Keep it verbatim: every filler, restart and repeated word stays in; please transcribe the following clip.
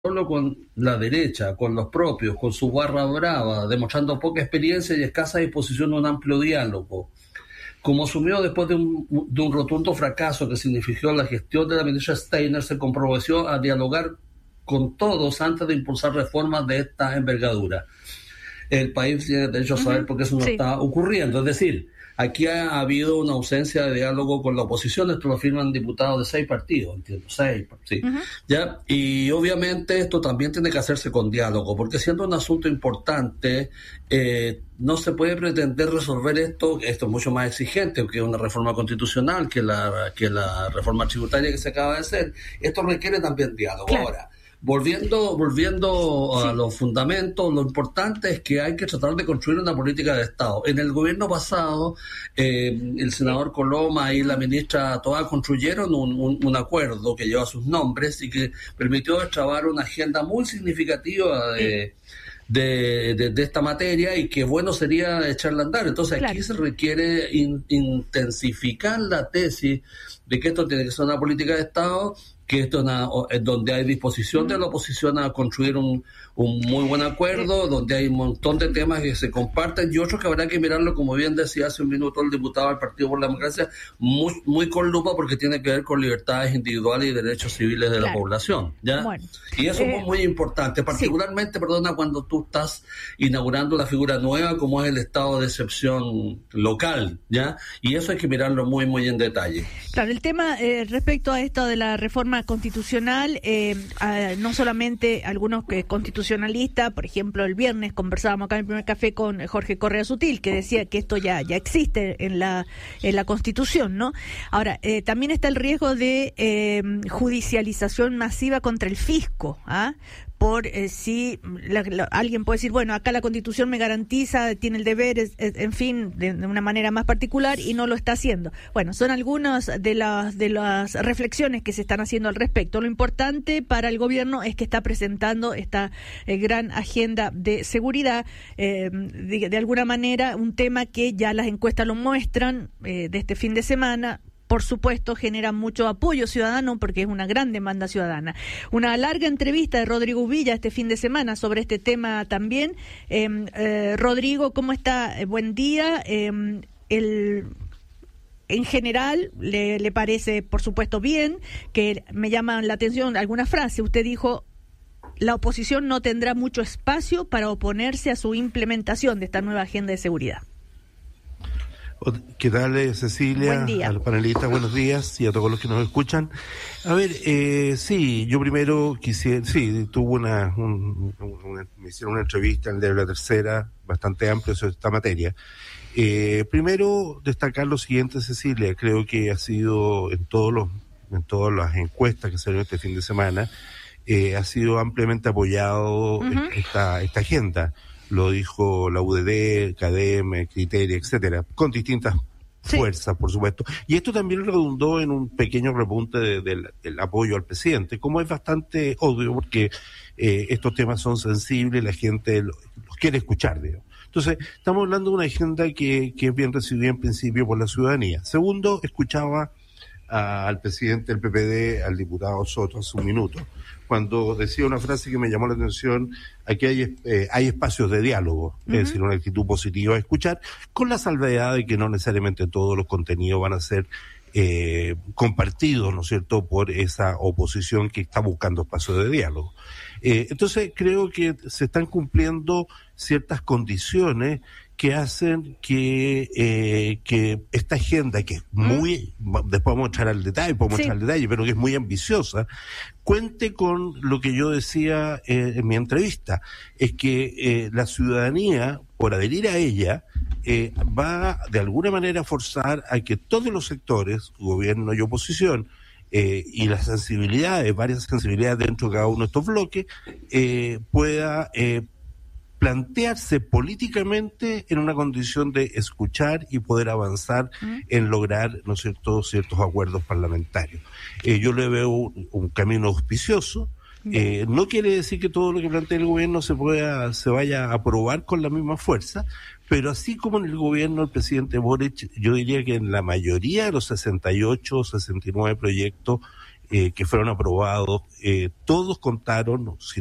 solo con la derecha, con los propios, con su barra brava, demostrando poca experiencia y escasa disposición a un amplio diálogo. Como asumió después de un, de un rotundo fracaso que significó la gestión de la ministra Steiner, se comprometió a dialogar con todos antes de impulsar reformas de esta envergadura. El país tiene derecho a saber uh-huh. por qué eso no sí. está ocurriendo. Es decir, aquí ha habido una ausencia de diálogo con la oposición. Esto lo firman diputados de seis partidos, entiendo, seis, sí. Uh-huh. ¿Ya? Y obviamente esto también tiene que hacerse con diálogo, porque siendo un asunto importante, eh, no se puede pretender resolver esto, esto es mucho más exigente que una reforma constitucional, que la, que la reforma tributaria que se acaba de hacer. Esto requiere también diálogo. Claro. Ahora, Volviendo, volviendo sí. a los fundamentos, lo importante es que hay que tratar de construir una política de Estado. En el gobierno pasado, eh, el senador Coloma y la ministra Toá construyeron un, un, un acuerdo que lleva sus nombres y que permitió destrabar una agenda muy significativa de, sí. de, de, de esta materia, y que bueno sería echarla a andar. Entonces claro. aquí se requiere in, intensificar la tesis de que esto tiene que ser una política de Estado, que esto es, una, es donde hay disposición de la oposición a construir un, un muy buen acuerdo, donde hay un montón de temas que se comparten y otros que habrá que mirarlo, como bien decía hace un minuto el diputado del Partido por la Democracia, muy, muy con lupa, porque tiene que ver con libertades individuales y derechos civiles de claro. la población. ¿Ya? Bueno, y eso eh, es muy importante, particularmente, sí. perdona, cuando tú estás inaugurando la figura nueva como es el estado de excepción local, ¿ya? Y eso hay que mirarlo muy, muy en detalle. Claro, el tema eh, respecto a esto de la reforma constitucional, eh, a, no solamente algunos que constitucionalistas, por ejemplo, el viernes conversábamos acá en el primer café con Jorge Correa Sutil, que decía que esto ya ya existe en la en la Constitución, ¿no? Ahora, eh, también está el riesgo de eh, judicialización masiva contra el fisco, ¿ah? por eh, si la, la, alguien puede decir, bueno, acá la Constitución me garantiza, tiene el deber, es, es, en fin, de, de una manera más particular, y no lo está haciendo. Bueno, son algunas de las de las reflexiones que se están haciendo al respecto. Lo importante para el gobierno es que está presentando esta eh, gran agenda de seguridad, eh, de, de alguna manera, un tema que ya las encuestas lo muestran eh, de este fin de semana. Por supuesto, genera mucho apoyo ciudadano porque es una gran demanda ciudadana. Una larga entrevista de Rodrigo Villa este fin de semana sobre este tema también. Eh, eh, Rodrigo, ¿cómo está? Eh, buen día. Eh, el... En general, le, le parece, por supuesto, bien, que me llaman la atención alguna frase. Usted dijo, la oposición no tendrá mucho espacio para oponerse a su implementación de esta nueva agenda de seguridad. ¿Qué tal, Cecilia? Buen día. A los panelistas, buenos días, y a todos los que nos escuchan. A ver, eh, sí, yo primero quisiera, sí, tuvo una, un, una, me hicieron una entrevista en el de la tercera, bastante amplia sobre esta materia. Eh, primero, destacar lo siguiente, Cecilia, creo que ha sido en todos los, en todas las encuestas que salieron este fin de semana, eh, ha sido ampliamente apoyado uh-huh. esta, esta agenda. Lo dijo la U D D, C A D E M, Criteria, etcétera, con distintas sí. fuerzas, por supuesto. Y esto también redundó en un pequeño repunte de, de, del apoyo al presidente, como es bastante obvio, porque eh, estos temas son sensibles, la gente los, los quiere escuchar, digamos. Entonces, estamos hablando de una agenda que, que es bien recibida en principio por la ciudadanía. Segundo, escuchaba a, al presidente del P P D, al diputado Soto, hace un minuto, cuando decía una frase que me llamó la atención: aquí hay, eh, hay espacios de diálogo, uh-huh. es decir, una actitud positiva a escuchar, con la salvedad de que no necesariamente todos los contenidos van a ser eh, compartidos, ¿no es cierto?, por esa oposición que está buscando espacios de diálogo. Eh, entonces, creo que se están cumpliendo ciertas condiciones que hacen que eh, que esta agenda, que es muy, después vamos a entrar al detalle, podemos sí. entrar al detalle, pero que es muy ambiciosa, cuente con lo que yo decía eh, en mi entrevista, es que eh, la ciudadanía, por adherir a ella, eh, va de alguna manera a forzar a que todos los sectores, gobierno y oposición, eh, y las sensibilidades, varias sensibilidades dentro de cada uno de estos bloques, eh, pueda eh, plantearse políticamente en una condición de escuchar y poder avanzar ¿Mm? en lograr, ¿no es cierto?, ciertos acuerdos parlamentarios. Eh, yo le veo un, un camino auspicioso. Eh, no quiere decir que todo lo que plantea el gobierno se pueda, se vaya a aprobar con la misma fuerza, pero así como en el gobierno del presidente Boric, yo diría que en la mayoría de los sesenta y ocho o sesenta y nueve proyectos eh, que fueron aprobados, eh, todos contaron, si